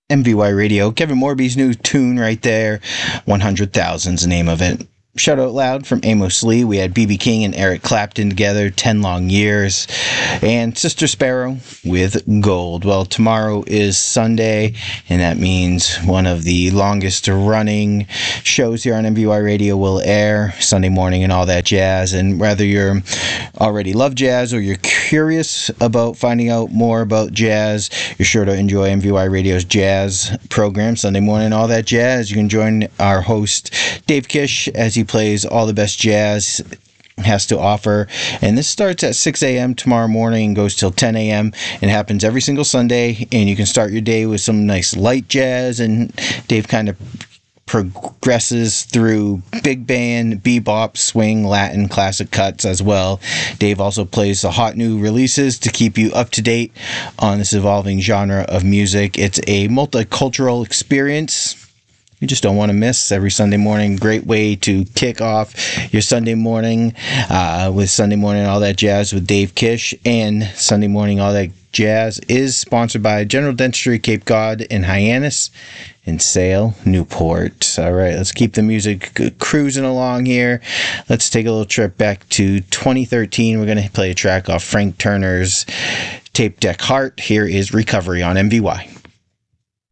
MVY Radio. Kevin Morby's new tune right there. 100,000's the name of it. Shout Out Loud from Amos Lee. We had B.B. King and Eric Clapton together, 10 Long Years. And Sister Sparrow with Gold. Well, tomorrow is Sunday, and that means one of the longest running shows here on MVY Radio will air Sunday morning and all that jazz. And whether you're already love jazz or you're curious about finding out more about jazz, you're sure to enjoy MVY Radio's jazz program Sunday morning, all that jazz. You can join our host, Dave Kish, as he plays all the best jazz has to offer. And this starts at 6 a.m. tomorrow morning and goes till 10 a.m. It happens every single Sunday, and you can start your day with some nice light jazz, and Dave kind of progresses through big band, bebop, swing, Latin, classic cuts as well. Dave also plays the hot new releases to keep you up to date on this evolving genre of music. It's a multicultural experience you just don't want to miss every Sunday morning. Great way to kick off your Sunday morning with Sunday Morning All That Jazz with Dave Kish. And Sunday Morning All That Jazz is sponsored by General Dentistry Cape Cod and Hyannis in Sale, Newport. All right, let's keep the music cruising along here. Let's take a little trip back to 2013. We're going to play a track off Frank Turner's tape deck Heart. Here is Recovery on MVY.